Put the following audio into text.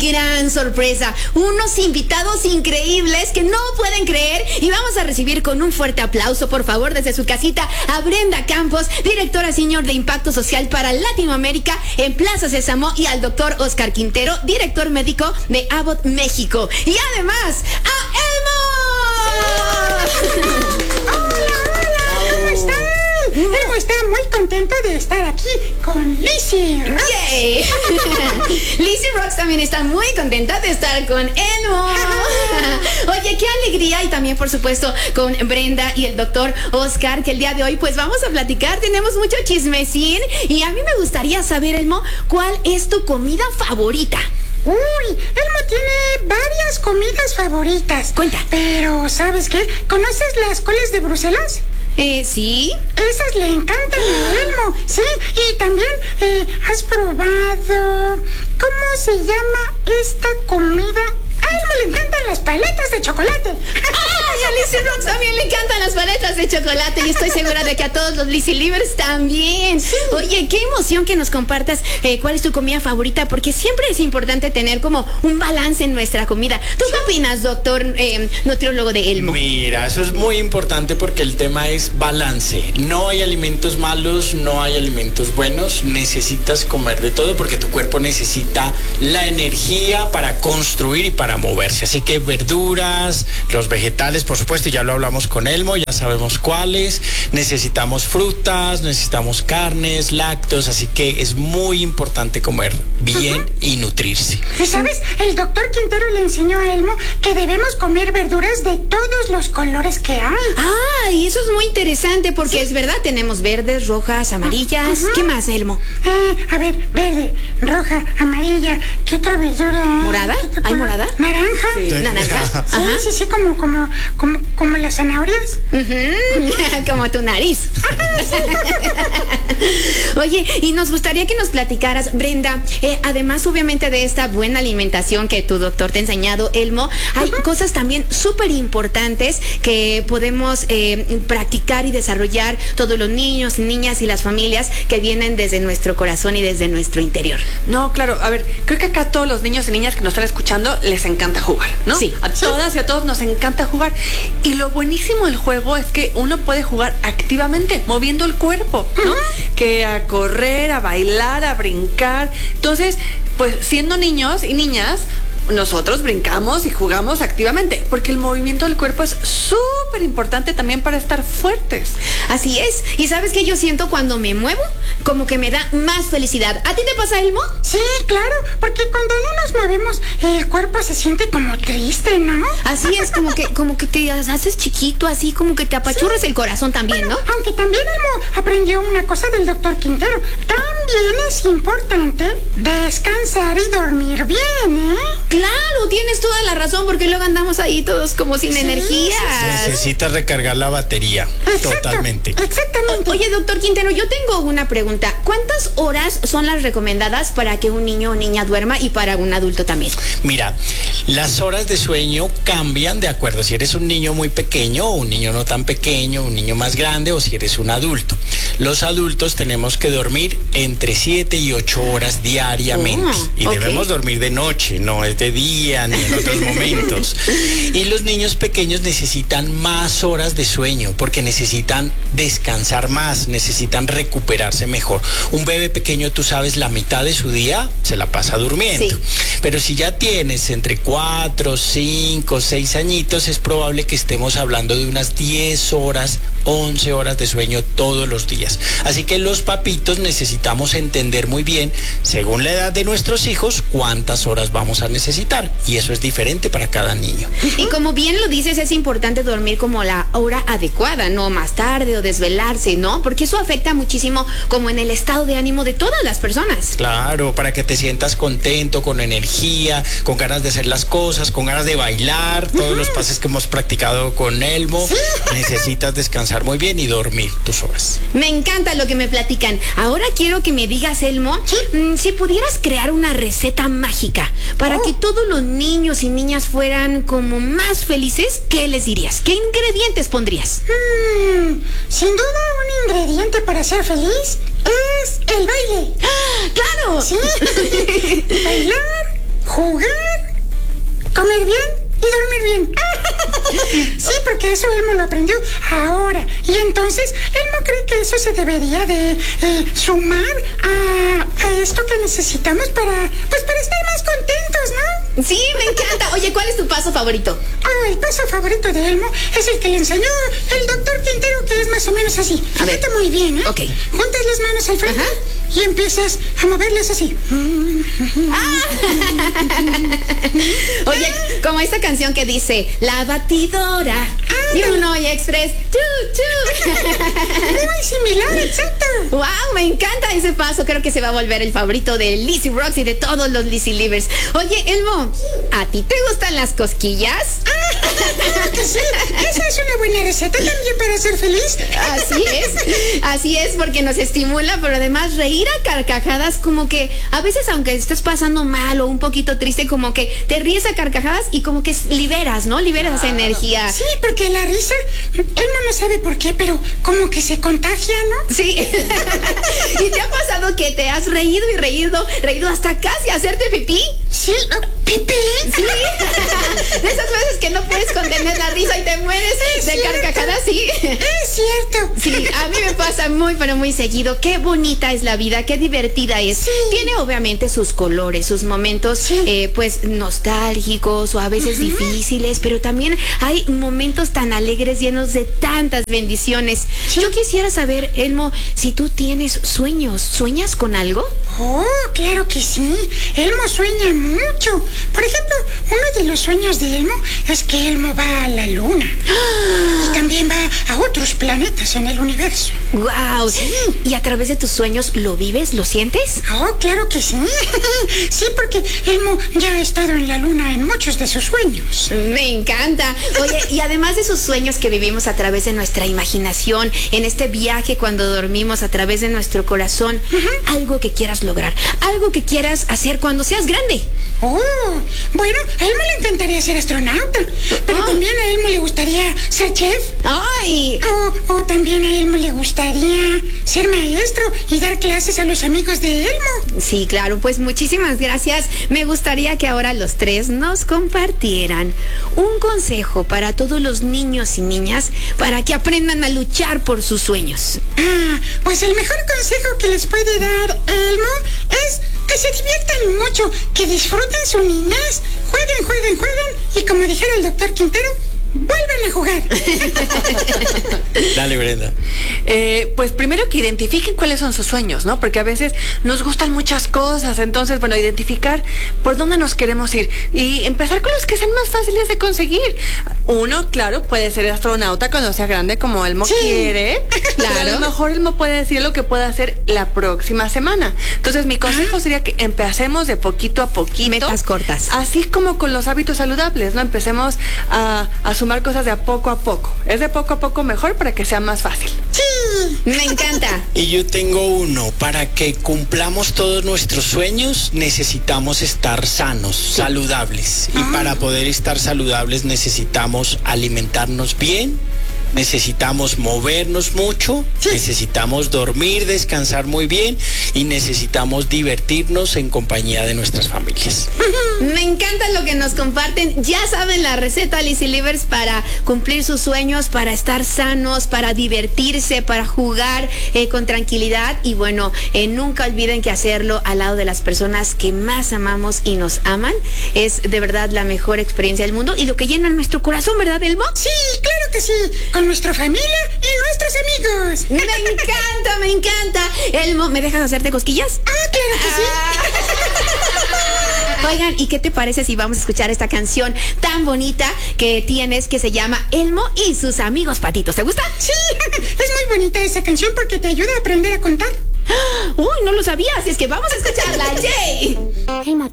gran sorpresa. Unos invitados increíbles que no pueden creer. Y vamos a recibir con un fuerte aplauso, por favor, desde su casita, a Brenda Campos, directora senior de Impacto Social para Latinoamérica en Plaza Sésamo, y al doctor Oscar Quintero, director médico de Abbott México. Y además, ¡a Elmo! Elmo está muy contento de estar aquí con Lizzie Rocks. ¡Yay! Lizzie Rocks también está muy contenta de estar con Elmo. Oye, qué alegría. Y también, por supuesto, con Brenda y el doctor Oscar, que el día de hoy pues vamos a platicar. Tenemos mucho chismecín. Y a mí me gustaría saber, Elmo, ¿cuál es tu comida favorita? Uy, Elmo tiene varias comidas favoritas. Cuenta. Pero, ¿sabes qué? ¿Conoces las coles de Bruselas? ¿Sí? Esas le encantan a Elmo, sí. Y también, ¿has probado? ¿Cómo se llama esta comida? A Elmo le encantan las paletas de chocolate. ¡Ay, a Lizzie Rocks también le encantan las paletas de chocolate! Y estoy segura de que a todos los Lizzie Livers también. Sí. Oye, qué emoción que nos compartas cuál es tu comida favorita, porque siempre es importante tener como un balance en nuestra comida. ¿Tú qué opinas, doctor nutriólogo de Elmo? Mira, eso es muy importante porque el tema es balance. No hay alimentos malos, no hay alimentos buenos. Necesitas comer de todo porque tu cuerpo necesita la energía para construir y para moverse. Así que verduras, los vegetales, por supuesto, ya lo hablamos con Elmo, ya sabemos cuáles. Necesitamos frutas, necesitamos carnes, lácteos, así que es muy importante comer bien y nutrirse. ¿Y sabes? El doctor Quintero le enseñó a Elmo que debemos comer verduras de todos los colores que hay. Ah, y eso es muy interesante porque es verdad, tenemos verdes, rojas, amarillas. ¿Qué más, Elmo? A ver, verde, roja, amarilla. ¿Qué otra verdura? ¿Morada? ¿Hay morada? Naranja. Sí. ¿Naranja? Sí, como las zanahorias. Como tu nariz. Oye, y nos gustaría que nos platicaras, Brenda, además obviamente de esta buena alimentación que tu doctor te ha enseñado, Elmo, hay cosas también súper importantes que podemos practicar y desarrollar todos los niños, niñas y las familias que vienen desde nuestro corazón y desde nuestro interior. No, claro, a ver, creo que acá a todos los niños y niñas que nos están escuchando les encanta jugar, ¿no? Sí. A todas y a todos nos encanta jugar. Y lo buenísimo del juego es que uno puede jugar activamente, moviendo el cuerpo, ¿no? Que a correr, a bailar, a brincar. Entonces, pues siendo niños y niñas, nosotros brincamos y jugamos activamente, porque el movimiento del cuerpo es súper importante también para estar fuertes. Así es. Y ¿sabes qué yo siento cuando me muevo? Como que me da más felicidad. ¿A ti te pasa, Elmo? Sí, claro, porque cuando no nos movemos, el cuerpo se siente como triste, ¿no? Así es, como que te haces chiquito, así como que te apachurras el corazón también, bueno, ¿no? Aunque también Elmo aprendió una cosa del doctor Quintero. También es importante descansar y dormir bien, ¿eh? Claro, tienes toda la razón, porque luego andamos ahí todos como sin energía. Necesitas recargar la batería. Exacto, totalmente. Exactamente. Oye, doctor Quintero, yo tengo una pregunta. ¿Cuántas horas son las recomendadas para que un niño o niña duerma y para un adulto también? Mira, las horas de sueño cambian de acuerdo si eres un niño muy pequeño o un niño no tan pequeño, un niño más grande o si eres un adulto. Los adultos tenemos que dormir entre 7 y 8 horas diariamente. Y debemos dormir de noche, no es de día ni en otros momentos. Y los niños pequeños necesitan más horas de sueño porque necesitan descansar más, necesitan recuperarse mejor. Un bebé pequeño, tú sabes, la mitad de su día se la pasa durmiendo. Sí. Pero si ya tienes entre 4, 5, 6 añitos, es probable que estemos hablando de unas 10 horas, 11 horas de sueño todos los días. Así que los papitos necesitamos entender muy bien, según la edad de nuestros hijos, cuántas horas vamos a necesitar. Y eso es diferente para cada niño. Y como bien lo dices, es importante dormir como la hora adecuada, no más tarde o desvelarse, ¿no? Porque eso afecta muchísimo como en el estado de ánimo de todas las personas. Claro, para que te sientas contento, con energía, con ganas de hacer las cosas, con ganas de bailar, todos los pases que hemos practicado con Elmo, necesitas descansar muy bien y dormir tus horas. Me encanta lo que me platican. Ahora quiero que me digas, Elmo, si pudieras crear una receta mágica para que todos los niños y niñas fueran como más felices, ¿qué les dirías? ¿Qué ingredientes pondrías? Sin duda un ingrediente para ser feliz es el baile. ¡Ah, claro! Sí. Bailar, jugar, comer bien y dormir bien. Sí, porque eso Elmo lo aprendió ahora. Y entonces Elmo cree que eso se debería de sumar a esto que necesitamos para estar más contentos, ¿no? Sí, me encanta. Oye, ¿cuál es tu paso favorito? El paso favorito de Elmo es el que le enseñó el doctor Quintero, que es más o menos así. A ver. Fíjate muy bien, ¿eh? Ok. Juntas las manos al frente. Ajá. Y empiezas a moverlas así. Oye, como esta canción que dice La batidora y un Hoy Express. Muy similar, exacto. Wow, me encanta ese paso. Creo que se va a volver el favorito de Lizzie Rocks y de todos los Lizzie Livers. Oye, Elmo, ¿a ti te gustan las cosquillas? Claro que sí. Esa es una buena receta también para ser feliz. Así es, porque nos estimula, pero además reír a carcajadas, como que a veces, aunque estés pasando mal o un poquito triste, como que te ríes a carcajadas y como que liberas, ¿no? Liberas esa energía. Sí, porque la risa, Elmo no sabe por qué, pero como que se contagia, ¿no? Sí. ¿Y te ha pasado que te has reído y reído hasta casi hacerte pipí? Sí, pipí. Sí. De esas veces que no puedes contener la risa y te mueres de carcajadas, sí. Es cierto. Sí, a mí me pasa muy, pero muy seguido. Qué bonita es la vida, qué divertida es. Sí. Tiene obviamente sus colores, sus momentos, pues nostálgicos o a veces difíciles, pero también hay momentos tan alegres, llenos de tantas bendiciones. Sí. Yo quisiera saber, Elmo, si tú tienes sueños. ¿Sueñas con algo? Oh, claro que sí. Elmo sueña mucho. Por ejemplo, uno de los sueños de Elmo es que Elmo va a la luna. Y también va a otros planetas en el universo. ¡Wow! Sí. ¿Y a través de tus sueños lo vives, lo sientes? Oh, claro que sí. Sí, porque Elmo ya ha estado en la luna en muchos de sus sueños. Me encanta. Oye, y además de esos sueños que vivimos a través de nuestra imaginación, en este viaje cuando dormimos a través de nuestro corazón, algo que quieras lograr, algo que quieras hacer cuando seas grande. Oh, bueno, a Elmo le encantaría ser astronauta, pero también a Elmo le gustaría ser chef. ¡Ay! O también a Elmo le gustaría ser maestro y dar clases a los amigos de Elmo. Sí, claro, pues muchísimas gracias. Me gustaría que ahora los tres nos compartieran un consejo para todos los niños y niñas para que aprendan a luchar por sus sueños. Pues el mejor consejo que les puede dar Elmo es que se diviertan mucho, que disfruten su niñez, jueguen, y como dijera el doctor Quintero, vuelvan a jugar. Dale, Brenda. Pues primero que identifiquen cuáles son sus sueños, ¿no? Porque a veces nos gustan muchas cosas, entonces, bueno, identificar por dónde nos queremos ir y empezar con los que sean más fáciles de conseguir. Uno, claro, puede ser astronauta cuando sea grande, como Elmo quiere. Claro. Pero a lo mejor Elmo puede decir lo que puede hacer la próxima semana. Entonces, mi consejo sería que empecemos de poquito a poquito. Metas cortas. Así como con los hábitos saludables, ¿no? Empecemos a sumar cosas de a poco. Es de poco a poco mejor para que sea más fácil. Sí. Me encanta. Y yo tengo uno. Para que cumplamos todos nuestros sueños, necesitamos estar sanos, saludables. Y para poder estar saludables necesitamos alimentarnos bien, necesitamos movernos mucho, necesitamos dormir, descansar muy bien y necesitamos divertirnos en compañía de nuestras familias. Me encanta lo que nos comparten. Ya saben la receta, Lizzie Livers, para cumplir sus sueños, para estar sanos, para divertirse, para jugar con tranquilidad. Y bueno, nunca olviden que hacerlo al lado de las personas que más amamos y nos aman es de verdad la mejor experiencia del mundo y lo que llena nuestro corazón, ¿verdad, Elmo? Sí, claro que sí. Con nuestra familia y nuestros amigos. Me encanta. Elmo, ¿me dejas hacerte cosquillas? Claro que sí. Oigan, ¿y qué te parece si vamos a escuchar esta canción tan bonita que tienes que se llama Elmo y sus amigos patitos? ¿Te gusta? Sí, es muy bonita esa canción porque te ayuda a aprender a contar. Uy, no lo sabía, así es que vamos a escucharla. ¡Yay! Elmo